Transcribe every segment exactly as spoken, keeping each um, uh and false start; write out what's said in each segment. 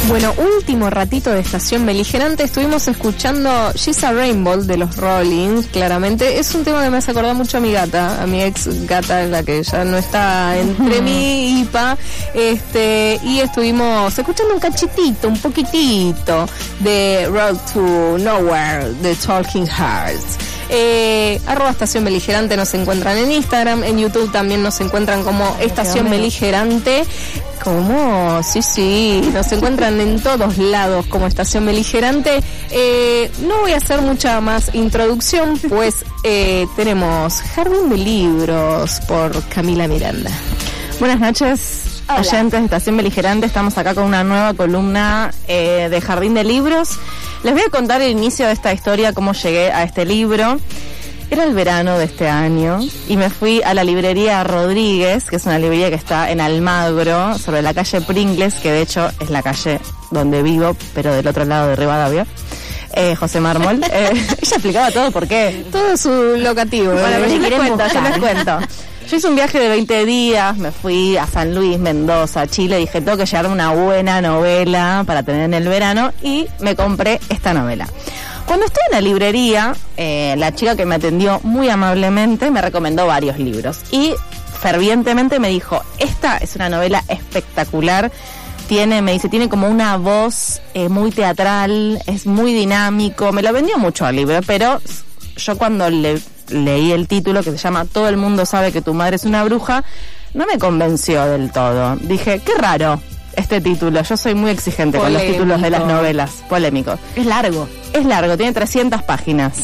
Bueno, último ratito de Estación Beligerante. Estuvimos escuchando She's a Rainbow de los Rollins. Claramente es un tema que me hace acordar mucho a mi gata, a mi ex gata, la que ya no está entre mí y Pa. Este, y estuvimos escuchando un cachitito, un poquitito de Road to Nowhere de Talking Hearts. Eh, arroba Estación Beligerante nos encuentran en Instagram, en YouTube también nos encuentran como Estación Beligerante. ¿Cómo? Sí, sí, nos encuentran en todos lados como Estación Beligerante. Eh, no voy a hacer mucha más introducción, pues eh, tenemos Jardín de Libros por Camila Miranda. Buenas noches, hola, oyentes de Estación Beligerante. Estamos acá con una nueva columna eh, de Jardín de Libros. Les voy a contar el inicio de esta historia, cómo llegué a este libro. Era el verano de este año y me fui a la librería Rodríguez, que es una librería que está en Almagro, sobre la calle Pringles, que de hecho es la calle donde vivo, pero del otro lado de Rivadavia. Eh, José Mármol. Eh, ella explicaba todo por qué. Todo su locativo. Bueno, pero si quieren cuento, yo les cuento. Yo hice un viaje de veinte días, me fui a San Luis, Mendoza, Chile, dije, tengo que llevarme una buena novela para tener en el verano y me compré esta novela. Cuando estuve en la librería, eh, la chica que me atendió muy amablemente me recomendó varios libros y fervientemente me dijo, esta es una novela espectacular, tiene, me dice, tiene como una voz eh, muy teatral, es muy dinámico, me lo vendió mucho al libro, pero yo cuando le leí el título, que se llama Todo el mundo sabe que tu madre es una bruja, no me convenció del todo. Dije, qué raro este título, yo soy muy exigente Polémico. Con los títulos de las novelas, polémico. Es largo. Es largo, tiene trescientas páginas.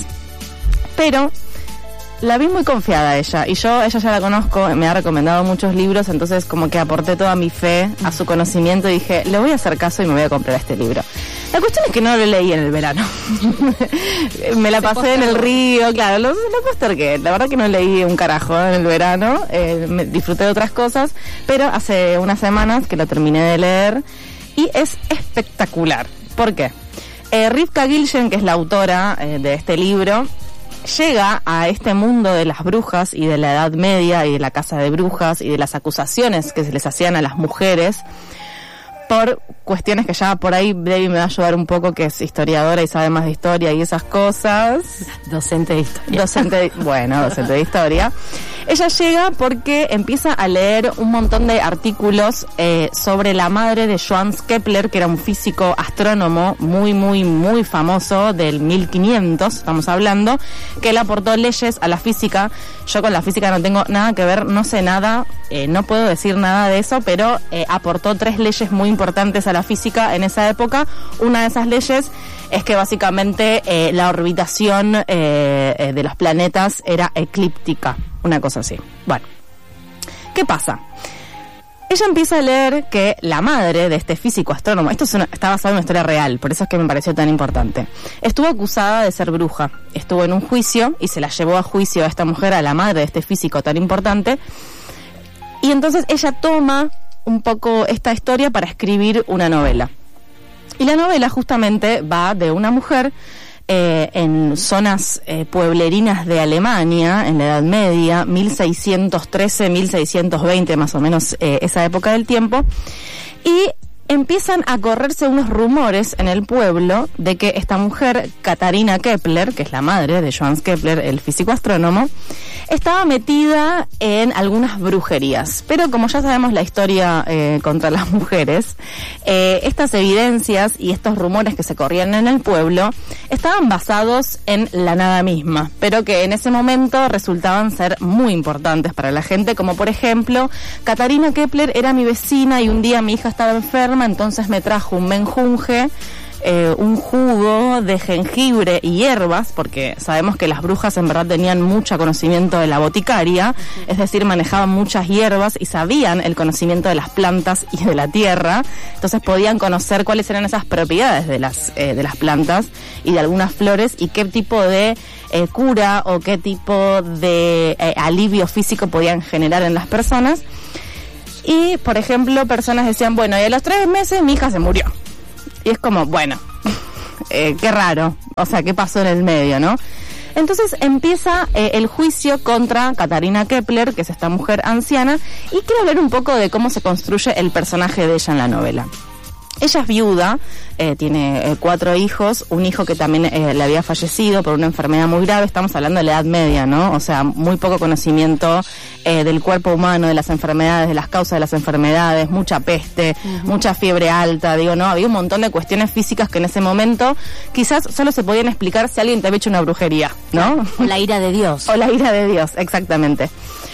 Pero la vi muy confiada ella, y yo, ella ya la conozco, me ha recomendado muchos libros, entonces como que aporté toda mi fe a su conocimiento y dije, le voy a hacer caso y me voy a comprar este libro. La cuestión es que no lo leí en el verano. Me la pasé en el río, claro, lo, lo postergué. La verdad que no leí un carajo en el verano, eh, me disfruté de otras cosas, pero hace unas semanas que lo terminé de leer y es espectacular. ¿Por qué? Eh, Rivka Gilgen, que es la autora eh, de este libro, llega a este mundo de las brujas y de la Edad Media y de la casa de brujas y de las acusaciones que se les hacían a las mujeres por cuestiones que ya por ahí Debbie me va a ayudar un poco, que es historiadora y sabe más de historia y esas cosas. Docente de historia. Docente de, bueno, docente de historia. Ella llega porque empieza a leer un montón de artículos eh, sobre la madre de Johannes Kepler, que era un físico astrónomo muy, muy, muy famoso del mil quinientos, estamos hablando, que él aportó leyes a la física. Yo con la física no tengo nada que ver, no sé nada, eh, no puedo decir nada de eso, pero eh, aportó tres leyes muy importantes a la física en esa época. Una de esas leyes es que básicamente eh, la orbitación eh, eh, de los planetas era eclíptica, una cosa así. Bueno, ¿qué pasa? Ella empieza a leer que la madre de este físico astrónomo, esto es una, está basado en una historia real, por eso es que me pareció tan importante, estuvo acusada de ser bruja, estuvo en un juicio y se la llevó a juicio a esta mujer, a la madre de este físico tan importante, y entonces ella toma un poco esta historia para escribir una novela. Y la novela justamente va de una mujer eh, en zonas eh, pueblerinas de Alemania, en la Edad Media, mil seiscientos trece, mil seiscientos veinte, más o menos eh, esa época del tiempo, y empiezan a correrse unos rumores en el pueblo de que esta mujer, Katarina Kepler, que es la madre de Johannes Kepler, el físico astrónomo, estaba metida en algunas brujerías. Pero como ya sabemos la historia eh, contra las mujeres, eh, estas evidencias y estos rumores que se corrían en el pueblo estaban basados en la nada misma, pero que en ese momento resultaban ser muy importantes para la gente, como por ejemplo, Katarina Kepler era mi vecina y un día mi hija estaba enferma, entonces me trajo un menjunje, eh, un jugo de jengibre y hierbas, porque sabemos que las brujas en verdad tenían mucho conocimiento de la boticaria, es decir, manejaban muchas hierbas y sabían el conocimiento de las plantas y de la tierra, entonces podían conocer cuáles eran esas propiedades de las, eh, de las plantas y de algunas flores y qué tipo de eh, cura o qué tipo de eh, alivio físico podían generar en las personas. Y, por ejemplo, personas decían, bueno, y a los tres meses mi hija se murió. Y es como, bueno, eh, qué raro, o sea, ¿qué pasó en el medio, no? Entonces empieza eh, el juicio contra Katarina Kepler, que es esta mujer anciana, y quiero hablar un poco de cómo se construye el personaje de ella en la novela. Ella es viuda, eh, tiene eh, cuatro hijos, un hijo que también eh, le había fallecido por una enfermedad muy grave. Estamos hablando de la Edad Media, ¿no? O sea, muy poco conocimiento eh, del cuerpo humano, de las enfermedades, de las causas de las enfermedades, mucha peste, uh-huh. mucha fiebre alta, digo, ¿no? Había un montón de cuestiones físicas que en ese momento quizás solo se podían explicar si alguien te había hecho una brujería, ¿no? O la ira de Dios. O la ira de Dios, exactamente.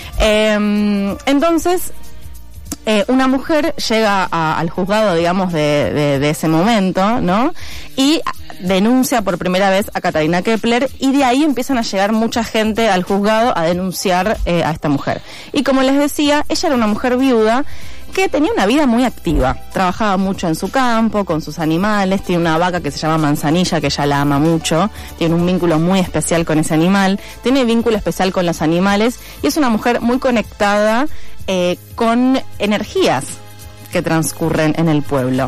Eh, entonces... Eh, una mujer llega a, al juzgado, digamos, de, de, de ese momento, ¿no? Y denuncia por primera vez a Katarina Kepler, y de ahí empiezan a llegar mucha gente al juzgado a denunciar eh, a esta mujer. Y como les decía, ella era una mujer viuda que tenía una vida muy activa. Trabajaba mucho en su campo, con sus animales, tiene una vaca que se llama Manzanilla, que ella la ama mucho, tiene un vínculo muy especial con ese animal, tiene vínculo especial con los animales, y es una mujer muy conectada Eh, con energías que transcurren en el pueblo.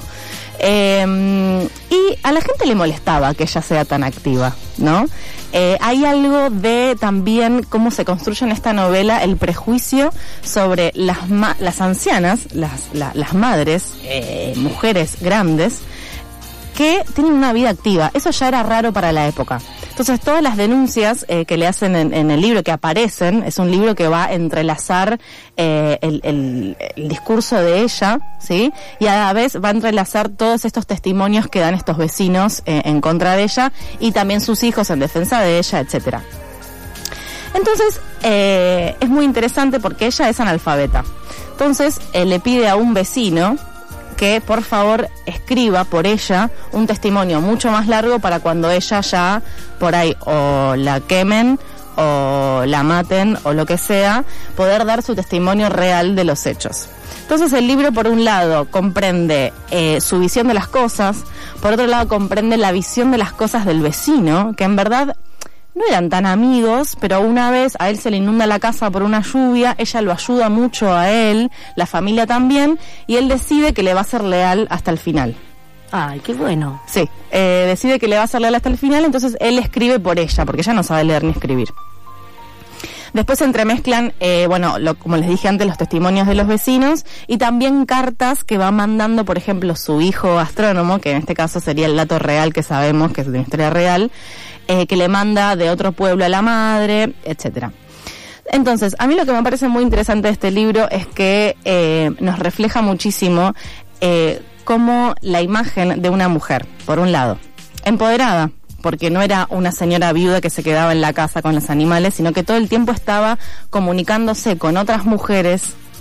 Eh, y a la gente le molestaba que ella sea tan activa, ¿no? Eh, hay algo de también cómo se construye en esta novela el prejuicio sobre las, ma- las ancianas, las, la, las madres, eh, mujeres grandes, que tienen una vida activa. Eso ya era raro para la época. Entonces, todas las denuncias eh, que le hacen en, en el libro, que aparecen, es un libro que va a entrelazar eh, el, el, el discurso de ella, ¿sí? Y a la vez va a entrelazar todos estos testimonios que dan estos vecinos eh, en contra de ella, y también sus hijos en defensa de ella, etcétera. Entonces, eh, es muy interesante porque ella es analfabeta. Entonces, eh, le pide a un vecino que por favor escriba por ella un testimonio mucho más largo para cuando ella ya por ahí o la quemen o la maten o lo que sea, poder dar su testimonio real de los hechos. Entonces el libro, por un lado, comprende eh, su visión de las cosas, por otro lado comprende la visión de las cosas del vecino, que en verdad no eran tan amigos, pero una vez a él se le inunda la casa por una lluvia, ella lo ayuda mucho a él, la familia también, y él decide que le va a ser leal hasta el final. Ay, qué bueno. Sí, eh, decide que le va a ser leal hasta el final, entonces él escribe por ella, porque ella no sabe leer ni escribir. Después se entremezclan, eh, bueno, lo, como les dije antes, los testimonios de los vecinos, y también cartas que va mandando, por ejemplo, su hijo astrónomo, que en este caso sería el dato real que sabemos, que es de una historia real, eh, que le manda de otro pueblo a la madre, etcétera. Entonces, a mí lo que me parece muy interesante de este libro es que eh, nos refleja muchísimo eh, cómo la imagen de una mujer, por un lado, empoderada, porque no era una señora viuda que se quedaba en la casa con los animales, sino que todo el tiempo estaba comunicándose con otras mujeres,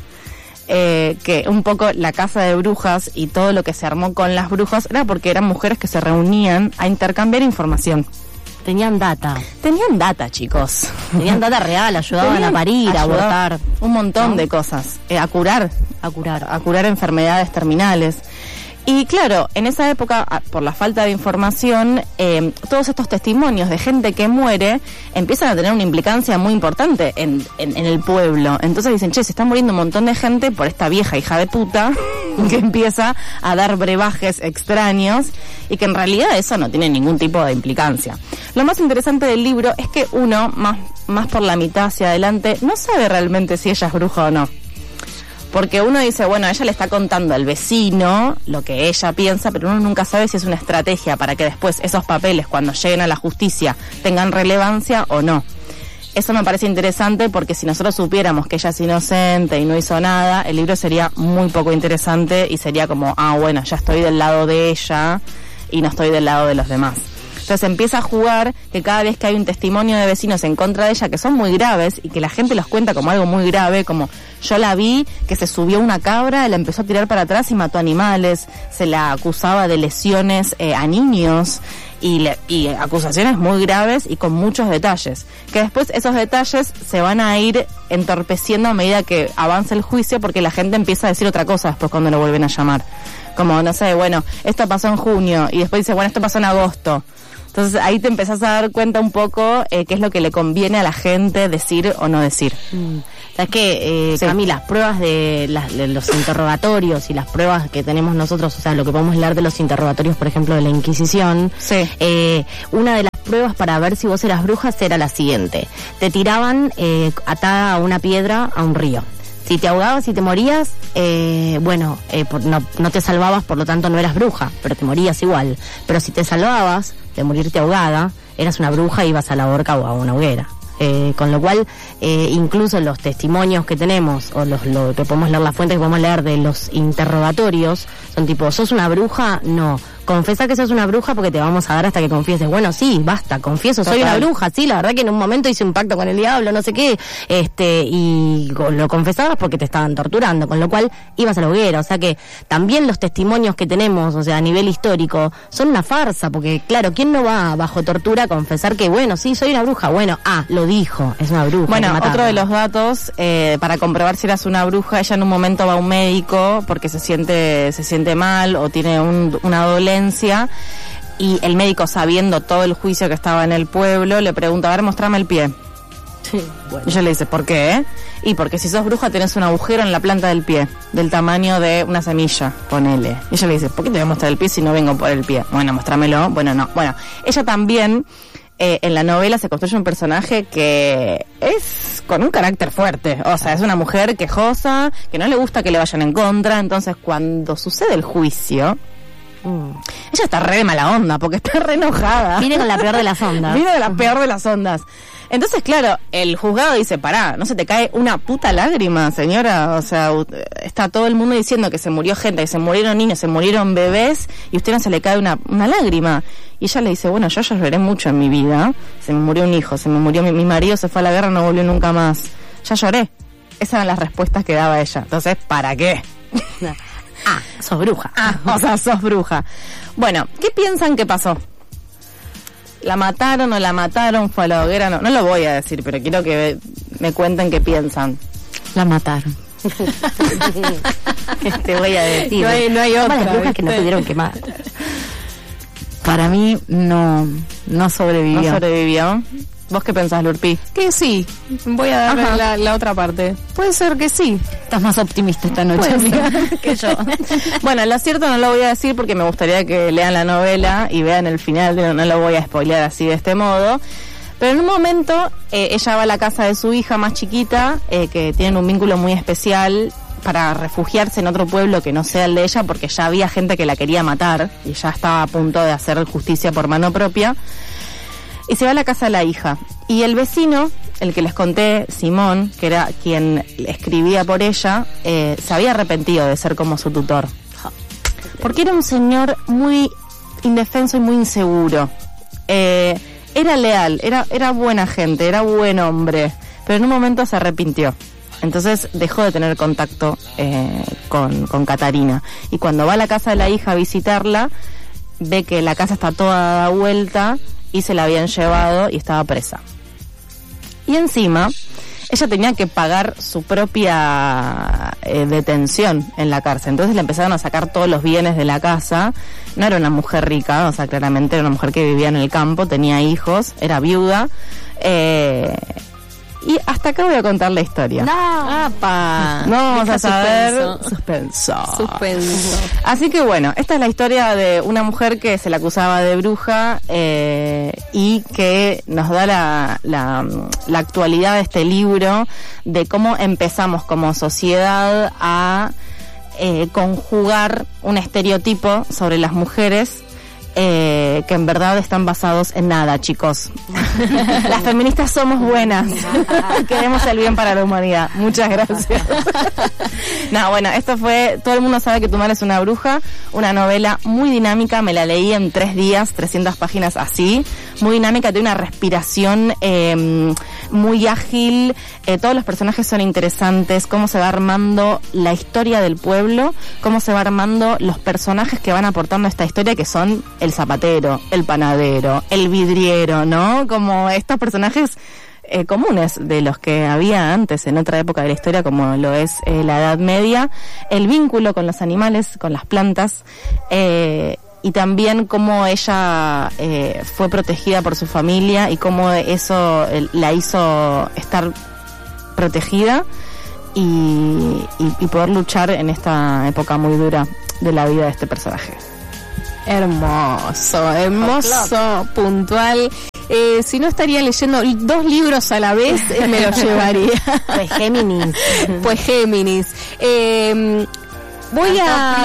eh, que un poco la casa de brujas y todo lo que se armó con las brujas era porque eran mujeres que se reunían a intercambiar información. Tenían data. Tenían data, chicos. Tenían data real, ayudaban Tenían, a parir, a abortar. Un montón ¿no? de cosas. Eh, a curar. A curar. A curar enfermedades terminales. Y claro, en esa época, por la falta de información, eh, todos estos testimonios de gente que muere empiezan a tener una implicancia muy importante en, en, en el pueblo. Entonces dicen, che, se está muriendo un montón de gente por esta vieja hija de puta que empieza a dar brebajes extraños y que en realidad eso no tiene ningún tipo de implicancia. Lo más interesante del libro es que uno, más, más por la mitad hacia adelante, no sabe realmente si ella es bruja o no. Porque uno dice, bueno, ella le está contando al vecino lo que ella piensa, pero uno nunca sabe si es una estrategia para que después esos papeles, cuando lleguen a la justicia, tengan relevancia o no. Eso me parece interesante porque si nosotros supiéramos que ella es inocente y no hizo nada, el libro sería muy poco interesante y sería como, ah, bueno, ya estoy del lado de ella y no estoy del lado de los demás. Entonces empieza a jugar que cada vez que hay un testimonio de vecinos en contra de ella, que son muy graves y que la gente los cuenta como algo muy grave, como yo la vi que se subió una cabra, la empezó a tirar para atrás y mató animales, se la acusaba de lesiones eh, a niños y, le, y acusaciones muy graves y con muchos detalles, que después esos detalles se van a ir entorpeciendo a medida que avanza el juicio porque la gente empieza a decir otra cosa después cuando lo vuelven a llamar. Como, no sé, bueno, esto pasó en junio y después dice, bueno, esto pasó en agosto. Entonces ahí te empezás a dar cuenta un poco eh, qué es lo que le conviene a la gente decir o no decir. Mm. ¿Sabes qué, eh, sí. Cami? Las pruebas de, las, de los interrogatorios y las pruebas que tenemos nosotros, o sea, lo que podemos leer de los interrogatorios, por ejemplo, de la Inquisición, sí. eh, una de las pruebas para ver si vos eras bruja era la siguiente. Te tiraban eh, atada a una piedra a un río. Si te ahogabas y te morías, eh, bueno, eh, por, no, no te salvabas, por lo tanto no eras bruja, pero te morías igual. Pero si te salvabas de morirte ahogada, eras una bruja y ibas a la horca o a una hoguera. Eh, con lo cual, eh, incluso los testimonios que tenemos, o los, lo que podemos leer, las fuentes que podemos leer de los interrogatorios, son tipo, ¿sos una bruja? No. Confesá que sos una bruja porque te vamos a dar hasta que confieses. Bueno, sí, basta, confieso, soy Total. una bruja, sí, la verdad que en un momento hice un pacto con el diablo, no sé qué, este, y lo confesabas porque te estaban torturando, con lo cual ibas a la hoguera. O sea que también los testimonios que tenemos, o sea, a nivel histórico, son una farsa, porque claro, ¿quién no va bajo tortura a confesar que, bueno, sí, soy una bruja? Bueno, ah, lo dijo, es una bruja. Bueno, hay que otro matarla. de los datos, eh, para comprobar si eras una bruja, ella en un momento va a un médico porque se siente, se siente mal o tiene un, una dolencia, y el médico, sabiendo todo el juicio que estaba en el pueblo, le pregunta, a ver, mostrame el pie. Sí, bueno. Y ella le dice, ¿por qué? Y porque si sos bruja tenés un agujero en la planta del pie, del tamaño de una semilla, ponele. Y ella le dice, ¿por qué te voy a mostrar el pie si no vengo por el pie? Bueno, mostrámelo. Bueno, no. Bueno, ella también, eh, en la novela se construye un personaje que es con un carácter fuerte. O sea, es una mujer quejosa, que no le gusta que le vayan en contra. Entonces, cuando sucede el juicio, Mm. ella está re de mala onda, porque está re enojada. Viene con la peor de las ondas. Viene de la peor de las ondas. Entonces, claro, el juzgado dice, pará, no se te cae una puta lágrima, señora. O sea, u- está todo el mundo diciendo que se murió gente, que se murieron niños, se murieron bebés, y a usted no se le cae una, una lágrima. Y ella le dice, bueno, yo ya lloré mucho en mi vida. Se me murió un hijo, se me murió mi, mi marido, se fue a la guerra, no volvió nunca más. Ya lloré. Esas eran las respuestas que daba ella. Entonces, ¿para qué? Ah, sos bruja. Ah, o sea, sos bruja. Bueno, ¿qué piensan que pasó? ¿La mataron o la mataron? ¿Fue a la hoguera? No, no lo voy a decir, pero quiero que me cuenten qué piensan. La mataron. Te voy a decir. No hay- no hay Como otra, las brujas que no ¿viste? pudieron quemar. Para mí no, no sobrevivió. ¿No sobrevivió? ¿Vos qué pensás, Lurpi? Que sí, voy a darle Ajá. la, la otra parte. Puede ser que sí. Estás más optimista esta noche, Puede amiga. Que yo. Bueno, lo cierto no lo voy a decir porque me gustaría que lean la novela y vean el final, no, no lo voy a spoilear así de este modo. Pero en un momento eh, ella va a la casa de su hija más chiquita, eh, que tienen un vínculo muy especial, para refugiarse en otro pueblo que no sea el de ella, porque ya había gente que la quería matar y ya estaba a punto de hacer justicia por mano propia. Y se va a la casa de la hija. Y el vecino, el que les conté, Simón, que era quien escribía por ella, eh, se había arrepentido de ser como su tutor. Porque era un señor muy indefenso y muy inseguro. Eh, era leal, era, era buena gente, era buen hombre, pero en un momento se arrepintió. Entonces dejó de tener contacto eh, con, con Catarina. Y cuando va a la casa de la hija a visitarla, ve que la casa está toda dada vuelta y se la habían llevado y estaba presa. Y encima, ella tenía que pagar su propia eh, detención en la cárcel. Entonces le empezaron a sacar todos los bienes de la casa. No era una mujer rica, o sea, claramente era una mujer que vivía en el campo, tenía hijos, era viuda. Eh, y hasta acá voy a contar la historia. ¡Apa! No vamos Deja a saber. suspenso. Suspenso. Suspenso. Así que bueno, esta es la historia de una mujer que se la acusaba de bruja eh, y que nos da la, la, la actualidad de este libro, de cómo empezamos como sociedad a eh, conjugar un estereotipo sobre las mujeres eh, que en verdad están basados en nada, chicos. Las feministas somos buenas. Queremos el bien para la humanidad. Muchas gracias. No, bueno, esto fue Todo el mundo sabe que tu madre es una bruja, una novela muy dinámica, me la leí en tres días, trescientas páginas así, muy dinámica, tiene una respiración eh, muy ágil, eh, todos los personajes son interesantes, cómo se va armando la historia del pueblo, cómo se va armando los personajes que van aportando esta historia, que son el zapatero, el panadero, el vidriero, ¿no? Como estos personajes eh, comunes de los que había antes en otra época de la historia, como lo es eh, la Edad Media, el vínculo con los animales, con las plantas, eh, y también cómo ella eh, fue protegida por su familia y cómo eso eh, la hizo estar protegida y, y, y poder luchar en esta época muy dura de la vida de este personaje. Hermoso, hermoso, puntual. Eh, si no estaría leyendo dos libros a la vez, eh, me los llevaría. Pues Géminis. Pues Géminis. Eh, voy a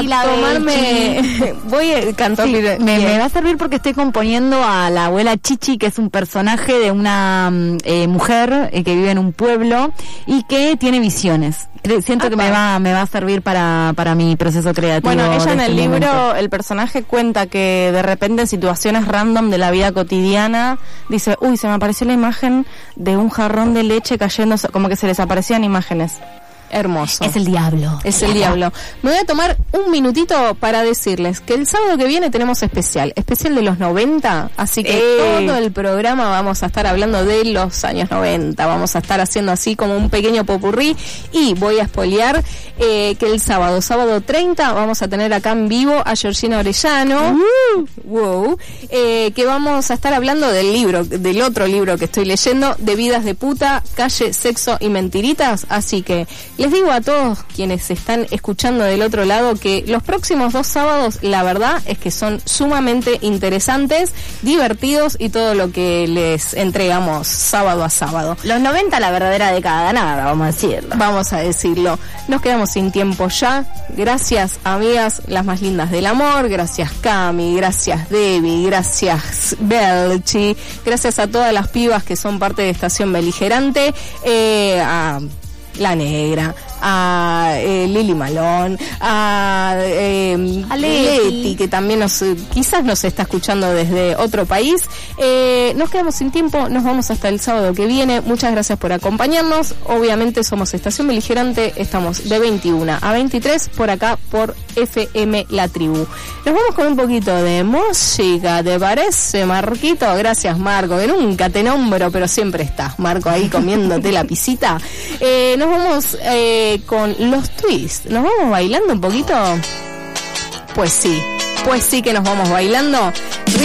tomarme... voy a cantar... Sí, me, me va a servir porque estoy componiendo a la abuela Chichi, que es un personaje de una eh, mujer eh, que vive en un pueblo y que tiene visiones. Siento que me va me va a servir para, para mi proceso creativo. Bueno, ella de en el este libro, momento. el personaje cuenta que de repente en situaciones random de la vida cotidiana, dice, uy, se me apareció la imagen de un jarrón de leche cayendo, como que se les aparecían imágenes. Hermoso. Es el diablo. Es el diablo. Me voy a tomar un minutito para decirles que el sábado que viene tenemos especial, especial de los noventa, así que ¡Eh! todo el programa vamos a estar hablando de los años noventa, vamos a estar haciendo así como un pequeño popurrí y voy a spoilear eh, que el sábado, sábado treinta, vamos a tener acá en vivo a Georgina Orellano, uh, wow, eh, que vamos a estar hablando del libro, del otro libro que estoy leyendo, de Vidas de Puta, Calle, Sexo y Mentiritas, así que les digo a todos quienes están escuchando del otro lado que los próximos dos sábados, la verdad es que son sumamente interesantes, divertidos y todo lo que les entregamos sábado a sábado. Los noventa, la verdadera década ganada, vamos a decirlo. Vamos a decirlo. Nos quedamos sin tiempo ya. Gracias, amigas, las más lindas del amor. Gracias, Cami. Gracias, Debbie. Gracias, Belchi. Gracias a todas las pibas que son parte de Estación Beligerante. Eh, a La Negra, a eh, Lili Malón, a, eh, A Leti. Leti, que también nos quizás nos está escuchando desde otro país. Eh, nos quedamos sin tiempo, nos vamos hasta el sábado que viene. Muchas gracias por acompañarnos. Obviamente somos Estación Beligerante, estamos de veintiuna a veintitrés por acá por F M La Tribu. Nos vamos con un poquito de música, ¿te parece, Marquito? Gracias, Marco, que nunca te nombro, pero siempre estás, Marco, ahí comiéndote la pisita. Eh, nos vamos eh, con los twists. ¿Nos vamos bailando un poquito? Pues sí, pues sí que nos vamos bailando.